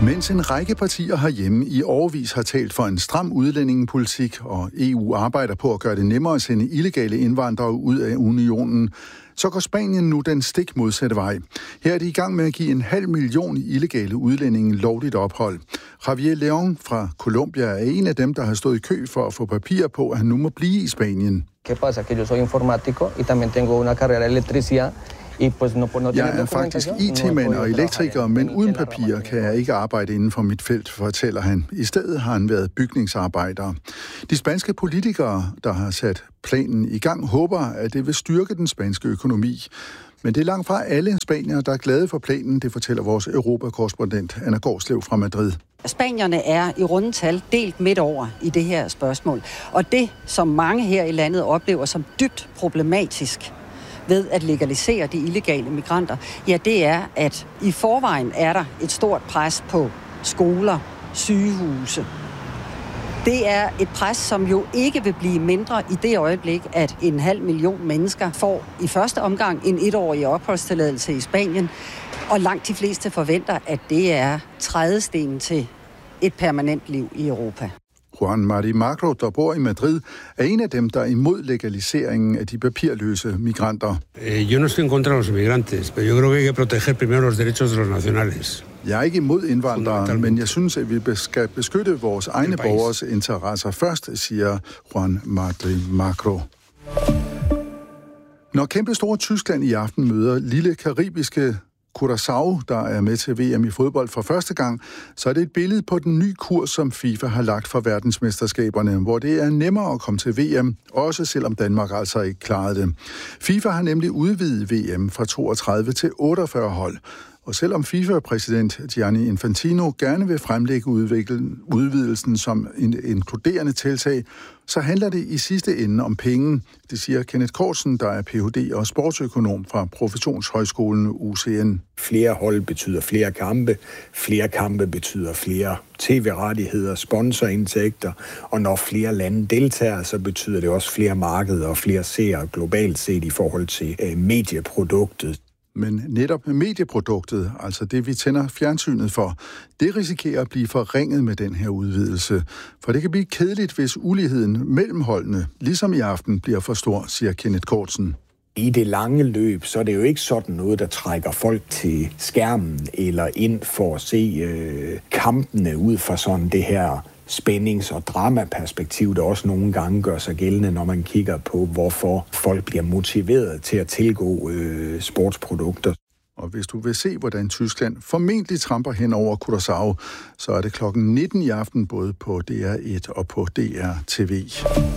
Mens en række partier herhjemme i årevis har talt for en stram udlændingepolitik, og EU arbejder på at gøre det nemmere at sende illegale indvandrere ud af unionen, så går Spanien nu den stik modsatte vej. Her er de i gang med at give 500.000 illegale udlændinge lovligt ophold. Javier León fra Colombia er en af dem, der har stået i kø for at få papir på, at han nu må blive i Spanien. ¿Qué pasa? Que yo soy informático y también tengo una carrera de electricidad. Jeg er faktisk IT-mand og elektriker, men uden papirer kan jeg ikke arbejde inden for mit felt, fortæller han. I stedet har han været bygningsarbejder. De spanske politikere, der har sat planen i gang, håber, at det vil styrke den spanske økonomi. Men det er langt fra alle spaniere, der er glade for planen, det fortæller vores europakorrespondent Anna Gårdslev fra Madrid. Spanierne er i rundetal delt midt over i det her spørgsmål. Og det, som mange her i landet oplever som dybt problematisk ved at legalisere de illegale migranter, ja, det er, at i forvejen er der et stort pres på skoler, sygehuse. Det er et pres, som jo ikke vil blive mindre i det øjeblik, at 500.000 mennesker får i første omgang en 1-årig opholdstilladelse i Spanien, og langt de fleste forventer, at det er trædestenen til et permanent liv i Europa. Juan Mari Magro, der bor i Madrid, er en af dem, der er imod legaliseringen af de papirløse migranter. Yo no estoy en contra de los migrantes, pero yo creo que hay que proteger primero los derechos de los nacionales. Jeg er ikke imod indvandrere, men jeg synes, at vi skal beskytte vores egne borgers interesser først, siger Juan Mari Magro. Når kæmpestore Tyskland i aften møder lille karibiske Curaçao, der er med til VM i fodbold for første gang, så er det et billede på den nye kurs, som FIFA har lagt for verdensmesterskaberne, hvor det er nemmere at komme til VM, også selvom Danmark altså ikke klarede det. FIFA har nemlig udvidet VM fra 32 til 48 hold. Og selvom FIFA-præsident Gianni Infantino gerne vil fremlægge udvidelsen som en inkluderende tiltag, så handler det i sidste ende om penge. Det siger Kenneth Korsen, der er Ph.D. og sportsøkonom fra Professionshøjskolen UCN. Flere hold betyder flere kampe betyder flere tv-rettigheder, sponsorindtægter, og når flere lande deltager, så betyder det også flere markeder og flere seere globalt set i forhold til medieproduktet. Men netop medieproduktet, altså det vi tænder fjernsynet for, det risikerer at blive forringet med den her udvidelse. For det kan blive kedeligt, hvis uligheden mellem holdene, ligesom i aften, bliver for stor, siger Kenneth Kortsen. I det lange løb, så er det jo ikke sådan noget, der trækker folk til skærmen eller ind for at se kampene ud fra sådan det her spændings- og dramaperspektiv, der også nogle gange gør sig gældende, når man kigger på, hvorfor folk bliver motiveret til at tilgå sportsprodukter. Og hvis du vil se, hvordan Tyskland formentlig tramper hen over Curaçao, så er det klokken 19 i aften, både på DR1 og på DR-TV.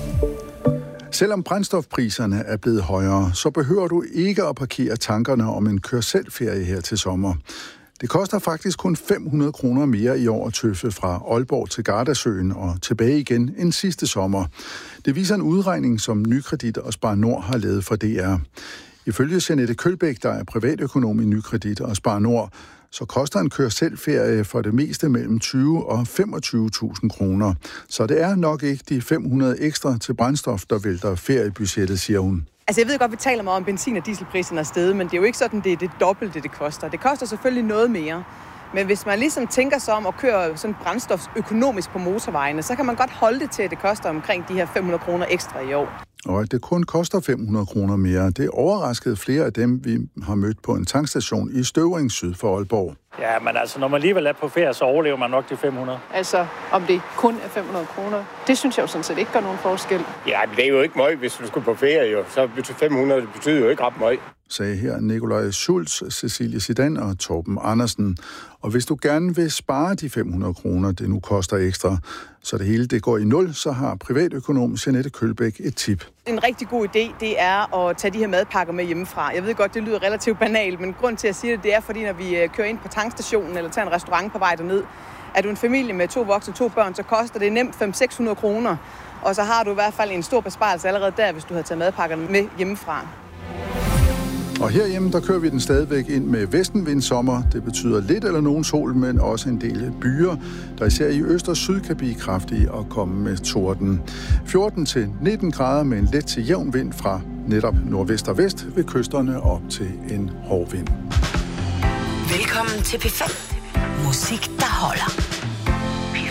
Selvom brændstofpriserne er blevet højere, så behøver du ikke at parkere tankerne om en kør-selv-ferie her til sommer. Det koster faktisk kun 500 kroner mere i år at tøffe fra Aalborg til Gardasøen og tilbage igen end sidste sommer. Det viser en udregning, som Nykredit og Spar Nord har lavet for DR. Ifølge Jeanette Kølbæk, der er privatøkonom i Nykredit og Spar Nord, så koster en kør-selv-ferie for det meste mellem 20 og 25.000 kroner. Så det er nok ikke de 500 ekstra til brændstof, der vælter feriebudgettet, siger hun. Altså jeg ved godt, vi taler meget om benzin- og dieselpriserne er steget, men det er jo ikke sådan, det er det dobbelte, det koster. Det koster selvfølgelig noget mere. Men hvis man ligesom tænker sig om at køre sådan brændstof økonomisk på motorvejene, så kan man godt holde det til, at det koster omkring de her 500 kroner ekstra i år. Og at det kun koster 500 kroner mere, det overraskede flere af dem, vi har mødt på en tankstation i Støvring syd for Aalborg. Ja, men altså, når man alligevel er på ferie, så overlever man nok de 500. Altså, om det kun er 500 kroner, det synes jeg jo sådan set ikke gør nogen forskel. Ja, men det er jo ikke meget, hvis du skulle på ferie, jo. Så betyder 500, det betyder jo ikke ret meget. Sagde her Nikolaj Schulz, Cecilie Zidane og Torben Andersen. Og hvis du gerne vil spare de 500 kroner, det nu koster ekstra, så det hele det går i nul, så har privatøkonom Jeanette Kølbæk et tip. En rigtig god idé, det er at tage de her madpakker med hjemmefra. Jeg ved godt, det lyder relativt banalt, men grund til at sige det, det er, fordi når vi kører ind på tankstationen eller tager en restaurant på vej derned, er du en familie med 2 voksne og 2 børn, så koster det nemt 500-600 kroner. Og så har du i hvert fald en stor besparelse allerede der, hvis du har taget madpakkerne med hjemmefra. Og herhjemme, der kører vi den stadigvæk ind med vestenvindsommer. Det betyder lidt eller nogen sol, men også en del byer, der især i øst og syd kan blive kraftige og komme med torden. 14-19 grader med en let til jævn vind fra netop nordvest og vest ved kysterne op til en hård vind. Velkommen til P5. Musik, der holder.